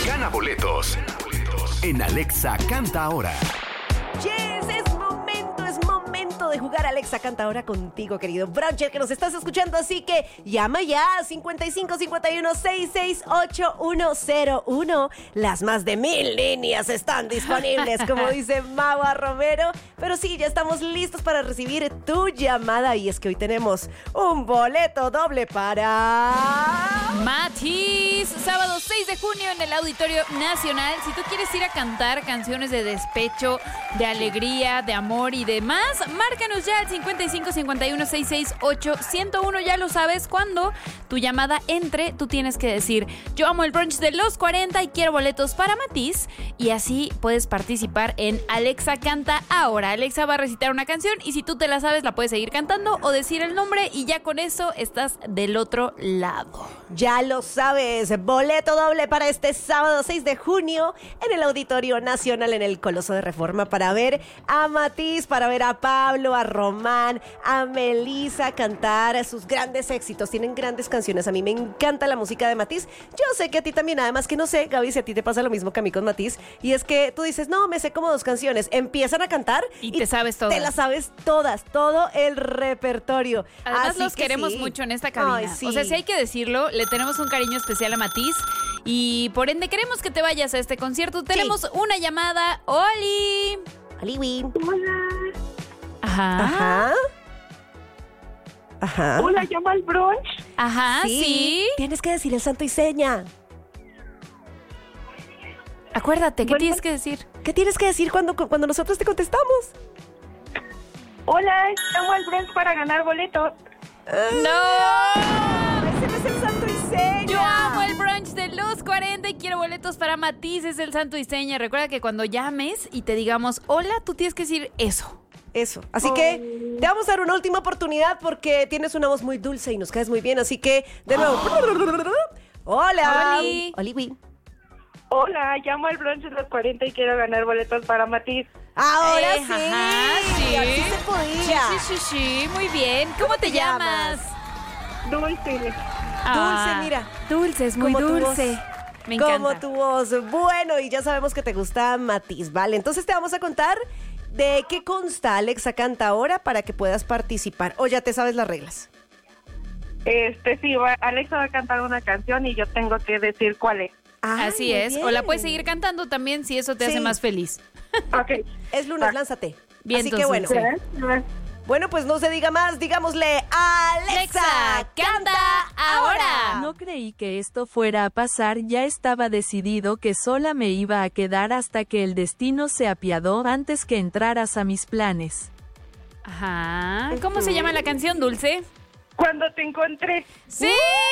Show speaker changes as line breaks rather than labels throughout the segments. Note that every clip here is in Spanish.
Gana boletos en Alexa Canta Ahora.
Yes, es momento de jugar Alexa Canta Ahora contigo, querido Bruncher, que nos estás escuchando, así que llama ya 55 51 668 101. Las más de 1000 líneas están disponibles, como dice Maua Romero. Pero sí, ya estamos listos para recibir tu llamada, y es que hoy tenemos un boleto doble para
Matiz, sábado 6 de junio en el Auditorio Nacional. Si tú quieres ir a cantar canciones de despecho, de alegría, de amor y demás, márcanos ya al 55 51 668 101. Ya lo sabes, cuando tu llamada entre, tú tienes que decir: yo amo el brunch de los 40 y quiero boletos para Matiz. Y así puedes participar en Alexa Canta Ahora. Alexa va a recitar una canción y si tú te la sabes, la puedes seguir cantando o decir el nombre, y ya con eso estás del otro lado.
Ya lo sabes, boleto doble para este sábado 6 de junio en el Auditorio Nacional, en el Coloso de Reforma, para ver a Matiz, para ver a Pablo, a Román, a Melissa cantar sus grandes éxitos. Tienen grandes canciones. A mí me encanta la música de Matiz. Yo sé que a ti también, además que no sé, Gaby, si a ti te pasa lo mismo que a mí con Matiz, y es que tú dices: no, me sé como 2 canciones. Empiezan a cantar
y te sabes todas.
Te las sabes todas, todo el repertorio.
Además,
así
los
que
queremos
sí.
mucho en esta cabina.
Ay, sí.
O sea, si hay que decirlo, le tenemos un cariño especial a Matiz y por ende queremos que te vayas a este concierto. Tenemos una llamada. ¡Oli!
Oliwi.
Hola.
Ajá.
Ajá.
Hola, llama al brunch.
Ajá, sí.
Tienes que decir el santo y seña.
Acuérdate, ¿qué
Bueno.
tienes que decir?
¿Qué tienes que decir cuando nosotros te contestamos?
Hola, llamo al brunch para ganar boletos.
¡No!
Ese no es el santo y seña.
Yo amo el brunch de los 40 y quiero boletos para Matiz, es el santo y seña. Recuerda que cuando llames y te digamos hola, tú tienes que decir eso.
Eso. Así que te vamos a dar una última oportunidad porque tienes una voz muy dulce y nos caes muy bien. Así que, de nuevo. Hola.
Oli.
Oliwi.
Hola, llamo al brunch de los 40 y quiero ganar boletos para Matiz.
Ahora sí.
Ajá, sí.
Así se podía.
Sí, muy bien. ¿Cómo te llamas?
Dulce.
Ah,
Dulce, mira.
Dulce, es muy
Como tu
dulce.
voz.
Me encanta.
Como tu voz. Bueno, y ya sabemos que te gusta Matiz, ¿vale? Entonces te vamos a contar de qué consta Alexa Canta Ahora para que puedas participar. O ya te sabes las reglas.
Sí, Alexa va a cantar una canción y yo tengo que decir cuál es.
Así
Muy
es.
bien.
O la puedes seguir cantando también si eso te
Sí.
hace más feliz.
Ok.
Es lunes,
Va.
lánzate.
Bien,
Así que
entonces,
bueno.
sí.
Bueno, pues no se diga más, digámosle: Alexa, canta ahora.
No creí que esto fuera a pasar, ya estaba decidido que sola me iba a quedar hasta que el destino se apiadó antes que entraras a mis planes.
Ajá. ¿Cómo se llama la canción, Dulce?
Cuando te encontré.
¡Sí!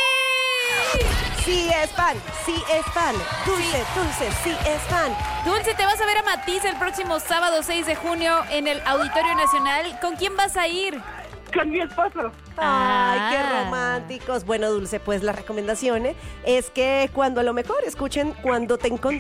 Sí es fan, sí es fan. Dulce, dulce, sí es fan.
Dulce, te vas a ver a Matiz el próximo sábado 6 de junio en el Auditorio Nacional. ¿Con quién vas a ir?
Con mi esposo.
Ay, qué
Ah.
románticos. Bueno, Dulce, pues la recomendación es que cuando a lo mejor escuchen Cuando te encontré